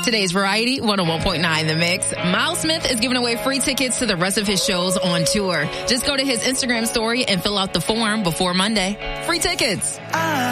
Today's Variety 101.9 The Mix. Miles Smith is giving away free tickets to the rest of his shows on tour. Just go to his Instagram story and fill out the form before Monday. Free tickets.